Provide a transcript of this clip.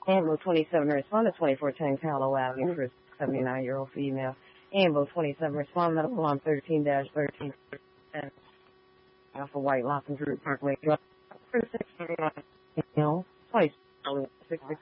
Ambo 27 responded 2410 Callow Avenue for a 79-year-old female. Ambo 27 responded medical on 13-13 off of White Lock and Drew Parkway. For 639, 26